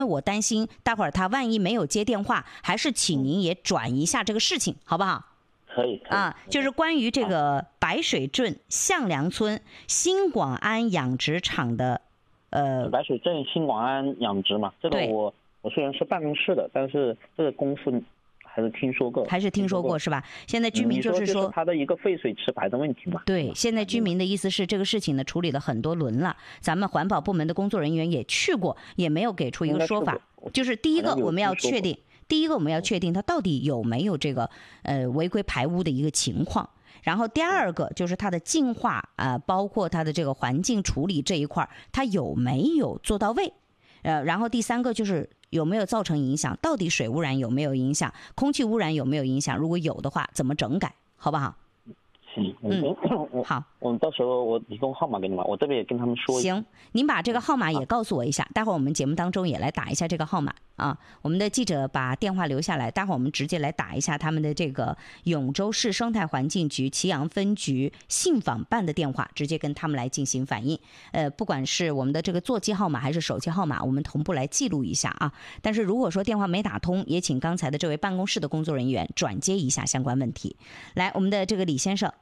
我担心待会儿他万一没有接电话，还是请您也转一下这个事情，好不好？ 可以啊，就是关于这个白水镇向良村新广安养殖场的白水镇新广安养殖嘛，这个我虽然是办公室的，但是这个公司还是听说过， 是吧？现在居民就是说他的一个废水池排的问题嘛。 对，现在居民的意思是这个事情呢处理了很多轮了，咱们环保部门的工作人员也去过，也没有给出一个说法。就是第一个我们要确定它到底有没有这个违规排污的一个情况。然后第二个就是它的净化包括它的这个环境处理这一块它有没有做到位。然后第三个就是有没有造成影响，到底水污染有没有影响，空气污染有没有影响，如果有的话怎么整改，好不好？ 行， 好， 我到时候我提供号码给你们，我这边也跟他们说一下。 行，您把这个号码也告诉我一下，待会儿我们节目当中也来打一下这个号码啊。我们的记者把电话留下来，待会儿我们直接来打一下他们的这个永州市生态环境局祁阳分局信访办的电话，直接跟他们来进行反映。不管是我们的这个座机号码还是手机号码，我们同步来记录一下啊。但是如果说电话没打通，也请刚才的这位办公室的工作人员转接一下相关问题。来，我们的这个李先生，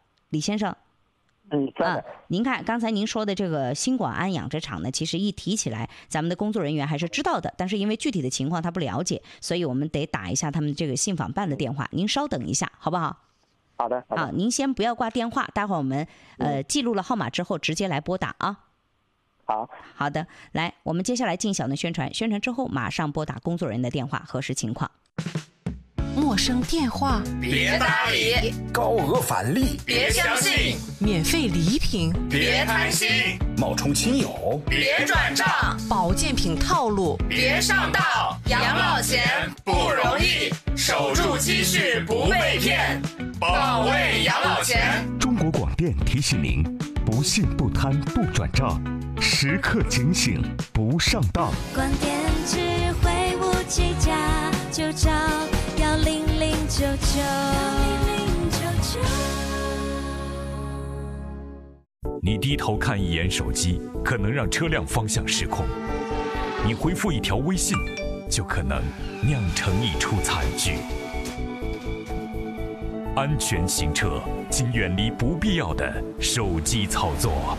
您看刚才您说的这个新广安养殖场呢，其实一提起来咱们的工作人员还是知道的，但是因为具体的情况他不了解，所以我们得打一下他们这个信访办的电话，您稍等一下好不好？ 好的。 好，您先不要挂电话，待会儿我们记录了号码之后直接来拨打啊。 好的，来，我们接下来进小的宣传之后马上拨打工作人员的电话核实情况。 陌生电话别搭理， 高额返利别相信， 免费礼品别贪心， 冒充亲友别转账， 保健品套路别上当。养老钱不容易，守住积蓄不被骗，保卫养老钱。 中国广电提醒您：不信不贪不转账，时刻警醒不上当。 广电智慧5G+就找10099。 你低头看一眼手机，可能让车辆方向失控；你回复一条微信，就可能酿成一出惨剧。安全行车，请远离不必要的手机操作。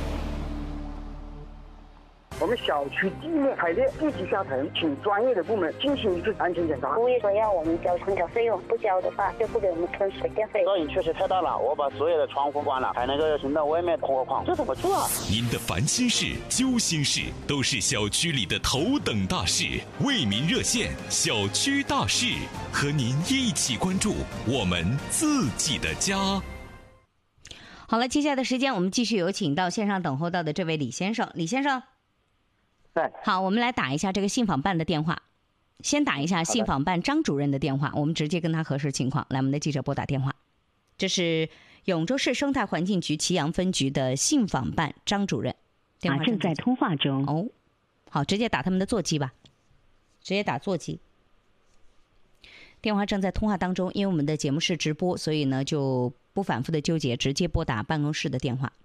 我们小区地面排列地基下沉，请专业的部门进行一次安全检查。 物业说要我们交空调费用，不交的话就不给我们吞水电费。 噪音确实太大了，我把所有的窗户关了，还能够听到外面通货矿，这怎么做啊？ 您的烦心事、揪心事都是小区里的头等大事，为民热线小区大事，和您一起关注我们自己的家。 好了，接下来的时间我们继续有请到线上等候到的这位李先生。李先生，好，我们来打一下这个信访办的电话，先打一下信访办张主任的电话，我们直接跟他核实情况。来，我们的记者拨打电话，这是永州市生态环境局祁阳分局的信访办张主任，电话正在通话中。 哦，好，直接打他们的座机吧，直接打座机。电话正在通话当中，因为我们的节目是直播，所以呢就不反复的纠结，直接拨打办公室的电话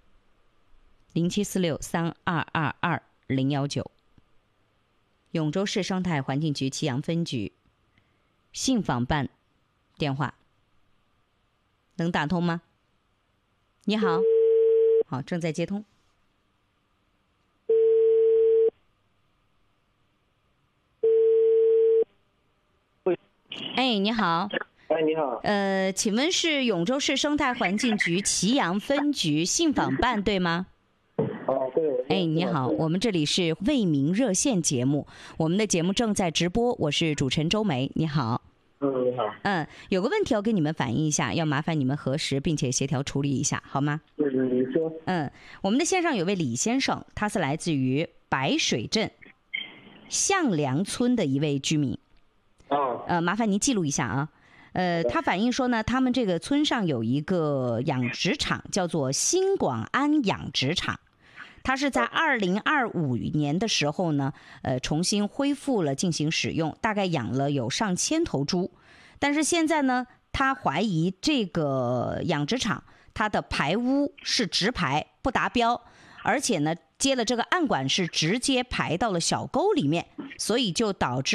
074632222019。永州市生态环境局祁阳分局信访办电话，能打通吗？你好，好，正在接通。哎，你好。 哎，你好。 请问是永州市生态环境局祁阳分局信访办对吗？ 哦，对。 哎，你好，我们这里是为民热线节目，我们的节目正在直播，我是主持人周梅，你好。 你好。 有个问题要跟你们反映一下，要麻烦你们核实并且协调处理一下，好吗？ 你说。 我们的线上有位李先生，他是来自于白水镇向良村的一位居民。麻烦您记录一下啊。他反映说呢，他们这个村上有一个养殖场，叫做新广安养殖场。它是在2025年的时候呢，重新恢复了进行使用，大概养了有上千头猪。但是现在呢，他怀疑这个养殖场它的排污是直排不达标， 而且呢接了这个暗管是直接排到了小沟里面，所以就导致